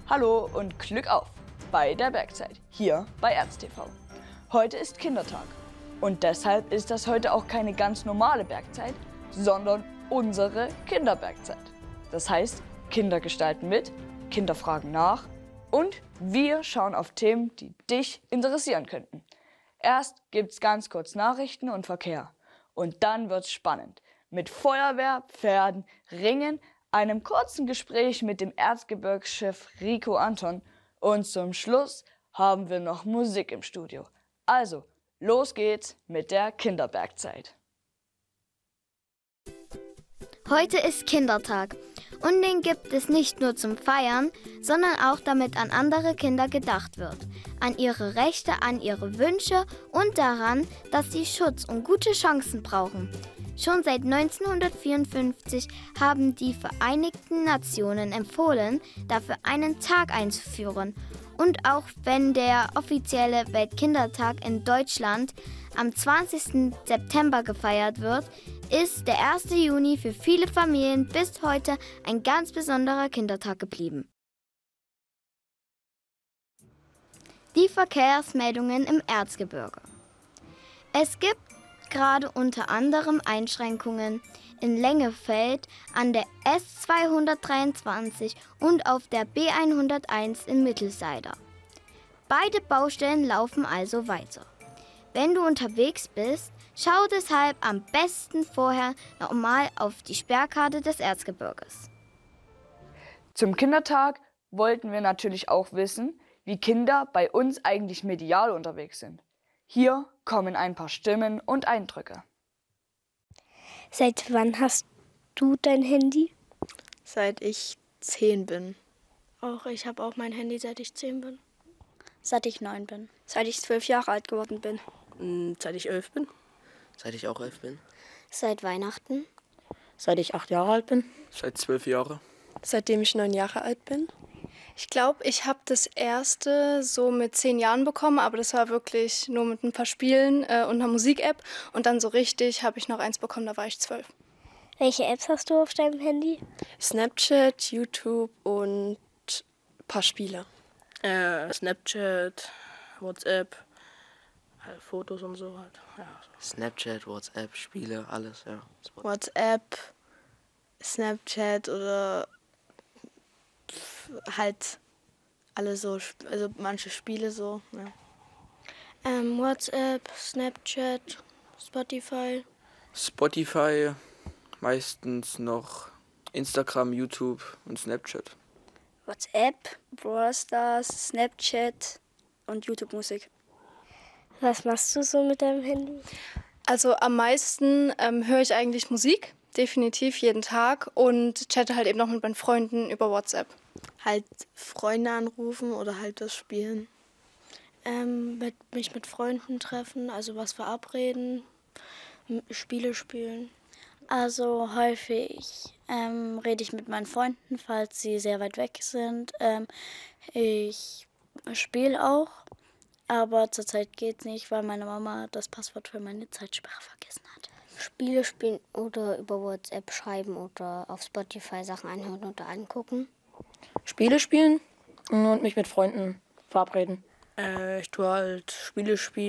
Hallo und Glück auf bei der Bergzeit, hier bei ErzTV. Heute ist Kindertag und deshalb ist das heute auch keine ganz normale Bergzeit, sondern unsere Kinderbergzeit. Das heißt, Kinder gestalten mit, Kinder fragen nach und wir schauen auf Themen, die dich interessieren könnten. Erst gibt's ganz kurz Nachrichten und Verkehr und dann wird's spannend mit Feuerwehr, Pferden, Ringen, einem kurzen Gespräch mit dem Erzgebirgschef Rico Anton und zum Schluss haben wir noch Musik im Studio. Also, los geht's mit der Kinderbergzeit. Heute ist Kindertag und den gibt es nicht nur zum Feiern, sondern auch damit an andere Kinder gedacht wird, an ihre Rechte, an ihre Wünsche und daran, dass sie Schutz und gute Chancen brauchen. Schon seit 1954 haben die Vereinigten Nationen empfohlen, dafür einen Tag einzuführen. Und auch wenn der offizielle Weltkindertag in Deutschland am 20. September gefeiert wird, ist der 1. Juni für viele Familien bis heute ein ganz besonderer Kindertag geblieben. Die Verkehrsmeldungen im Erzgebirge. Es gibt gerade unter anderem Einschränkungen in Lengefeld an der S223 und auf der B101 in Mittelseider. Beide Baustellen laufen also weiter. Wenn du unterwegs bist, schau deshalb am besten vorher nochmal auf die Sperrkarte des Erzgebirges. Zum Kindertag wollten wir natürlich auch wissen, wie Kinder bei uns eigentlich medial unterwegs sind. Hier kommen ein paar Stimmen und Eindrücke. Seit wann hast du dein Handy? Seit ich 10 bin. Ich habe auch mein Handy, seit ich 10 bin. Seit ich 9 bin. Seit ich 12 Jahre alt geworden bin. Seit ich 11 bin. Seit ich auch 11 bin. Seit Weihnachten. Seit ich 8 Jahre alt bin. Seit 12 Jahren. Seitdem ich 9 Jahre alt bin. Ich glaube, ich habe das erste so mit 10 Jahren bekommen, aber das war wirklich nur mit ein paar Spielen und einer Musik-App. Und dann so richtig habe ich noch eins bekommen, da war ich 12. Welche Apps hast du auf deinem Handy? Snapchat, YouTube und ein paar Spiele. Snapchat, WhatsApp, halt Fotos und so halt. Ja, so. Snapchat, WhatsApp, Spiele, alles, ja. WhatsApp, Snapchat oder halt alle so, also manche Spiele so, ja. WhatsApp, Snapchat, Spotify. Spotify, meistens noch Instagram, YouTube und Snapchat. WhatsApp, Brawl Stars, Snapchat und YouTube-Musik. Was machst du so mit deinem Handy? Also am meisten höre ich eigentlich Musik, definitiv jeden Tag, und chatte halt eben noch mit meinen Freunden über WhatsApp. Halt Freunde anrufen oder halt das Spielen. Mich mit Freunden treffen, also was verabreden, Spiele spielen. Also häufig rede ich mit meinen Freunden, falls sie sehr weit weg sind. Ich spiele auch, aber zurzeit geht's nicht, weil meine Mama das Passwort für meine Zeitsperre vergessen hat. Spiele spielen oder über WhatsApp schreiben oder auf Spotify Sachen anhören oder angucken. Spiele spielen und mich mit Freunden verabreden. Ich tue halt Spiele spielen.